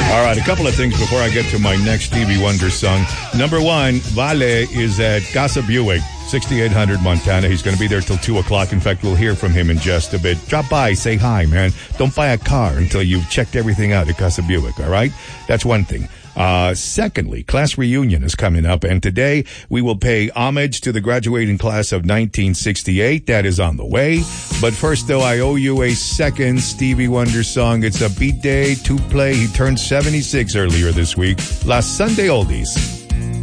All right, a couple of things before I get to my next Stevie Wonder song. Number one, Vale is at Casa Buick, 6800 Montana. He's going to be there till 2 o'clock. In fact, we'll hear from him in just a bit. Drop by, say hi, man. Don't buy a car until you've checked everything out at Casa Buick, all right? That's one thing. Secondly, class reunion is coming up, and today we will pay homage to the graduating class of 1968. That is on the way. But first, though, I owe you a second Stevie Wonder song. It's a beat day to play. He turned 76 earlier this week. Last Sunday Oldies.